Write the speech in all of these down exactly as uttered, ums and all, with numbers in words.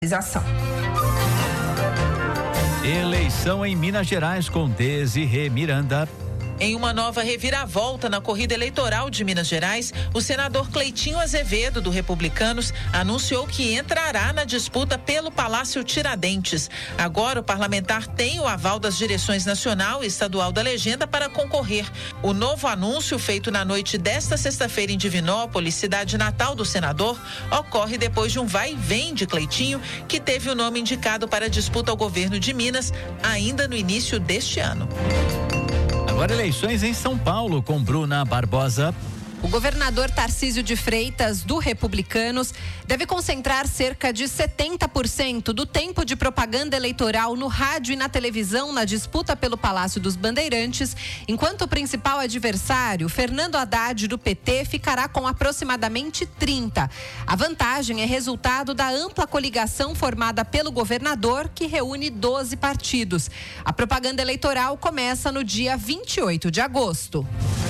Eleição em Minas Gerais com Desirê Miranda. Em uma nova reviravolta na corrida eleitoral de Minas Gerais, o senador Cleitinho Azevedo, do Republicanos, anunciou que entrará na disputa pelo Palácio Tiradentes. Agora, o parlamentar tem o aval das direções nacional e estadual da legenda para concorrer. O novo anúncio, feito na noite desta sexta-feira em Divinópolis, cidade natal do senador, ocorre depois de um vai e vem de Cleitinho, que teve o nome indicado para a disputa ao governo de Minas ainda no início deste ano. Agora eleições em São Paulo com Bruna Barbosa. O governador Tarcísio de Freitas, do Republicanos, deve concentrar cerca de setenta por cento do tempo de propaganda eleitoral no rádio e na televisão na disputa pelo Palácio dos Bandeirantes, enquanto o principal adversário, Fernando Haddad, do P T, ficará com aproximadamente trinta. A vantagem é resultado da ampla coligação formada pelo governador, que reúne doze partidos. A propaganda eleitoral começa no dia vinte e oito de agosto.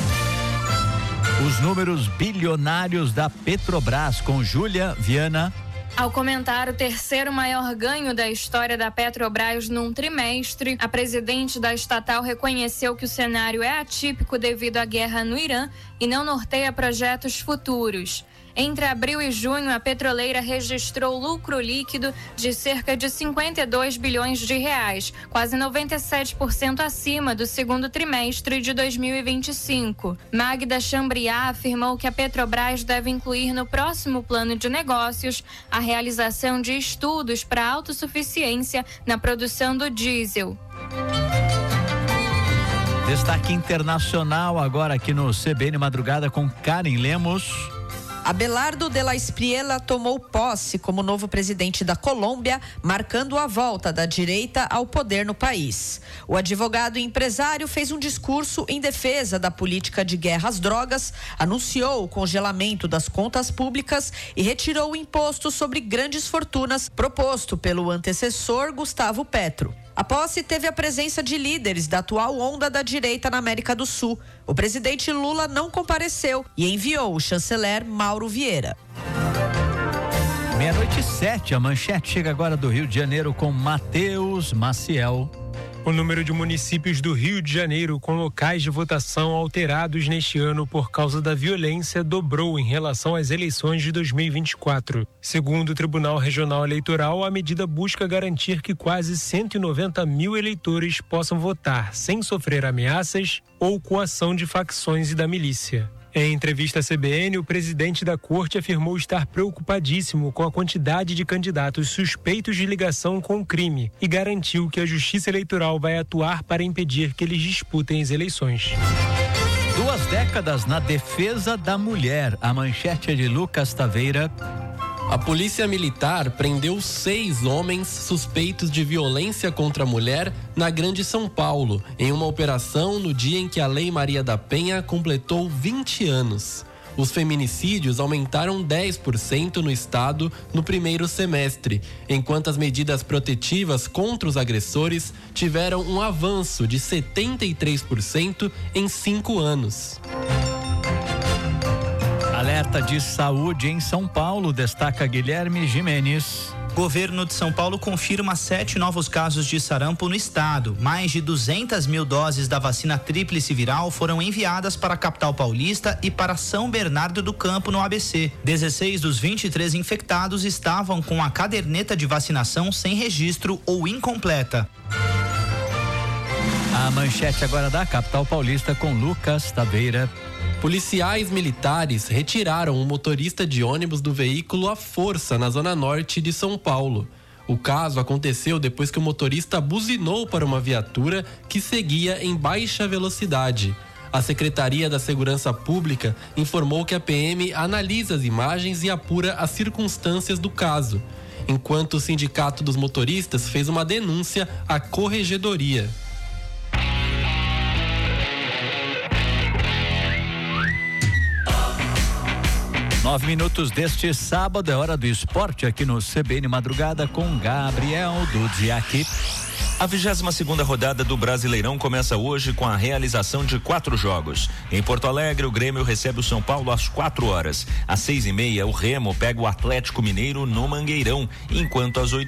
Os números bilionários da Petrobras com Júlia Viana. Ao comentar o terceiro maior ganho da história da Petrobras num trimestre, a presidente da estatal reconheceu que o cenário é atípico devido à guerra no Irã e não norteia projetos futuros. Entre abril e junho, a petroleira registrou lucro líquido de cerca de cinquenta e dois bilhões de reais, quase noventa e sete por cento acima do segundo trimestre de dois mil e vinte e cinco. Magda Chambriat afirmou que a Petrobras deve incluir no próximo plano de negócios a realização de estudos para autossuficiência na produção do diesel. Destaque internacional agora aqui no C B N Madrugada com Karen Lemos. Abelardo de la Espriella tomou posse como novo presidente da Colômbia, marcando a volta da direita ao poder no país. O advogado e empresário fez um discurso em defesa da política de guerra às drogas, anunciou o congelamento das contas públicas e retirou o imposto sobre grandes fortunas proposto pelo antecessor Gustavo Petro. A posse teve a presença de líderes da atual onda da direita na América do Sul. O presidente Lula não compareceu e enviou o chanceler Mauro Vieira. Meia-noite e sete, a manchete chega agora do Rio de Janeiro com Matheus Maciel. O número de municípios do Rio de Janeiro com locais de votação alterados neste ano por causa da violência dobrou em relação às eleições de dois mil e vinte e quatro. Segundo o Tribunal Regional Eleitoral, a medida busca garantir que quase cento e noventa mil eleitores possam votar sem sofrer ameaças ou coação de facções e da milícia. Em entrevista à C B N, o presidente da corte afirmou estar preocupadíssimo com a quantidade de candidatos suspeitos de ligação com o crime e garantiu que a Justiça Eleitoral vai atuar para impedir que eles disputem as eleições. Duas décadas na defesa da mulher. A manchete é de Lucas Taveira. A polícia militar prendeu seis homens suspeitos de violência contra a mulher na Grande São Paulo, em uma operação no dia em que a Lei Maria da Penha completou vinte anos. Os feminicídios aumentaram dez por cento no estado no primeiro semestre, enquanto as medidas protetivas contra os agressores tiveram um avanço de setenta e três por cento em cinco anos. Alerta de saúde em São Paulo, destaca Guilherme Jimenez. Governo de São Paulo confirma sete novos casos de sarampo no estado. Mais de duzentas mil doses da vacina tríplice viral foram enviadas para a capital paulista e para São Bernardo do Campo, no A B C. dezesseis dos vinte e três infectados estavam com a caderneta de vacinação sem registro ou incompleta. A manchete agora da capital paulista com Lucas Taveira. Policiais militares retiraram o motorista de ônibus do veículo à força na zona norte de São Paulo. O caso aconteceu depois que o motorista buzinou para uma viatura que seguia em baixa velocidade. A Secretaria da Segurança Pública informou que a P M analisa as imagens e apura as circunstâncias do caso, enquanto o Sindicato dos Motoristas fez uma denúncia à Corregedoria. Nove minutos deste sábado, é hora do esporte aqui no C B N Madrugada com Gabriel Dudziak. A vigésima segunda rodada do Brasileirão começa hoje com a realização de quatro jogos. Em Porto Alegre, o Grêmio recebe o São Paulo às quatro horas. Às seis e meia, o Remo pega o Atlético Mineiro no Mangueirão, enquanto às oito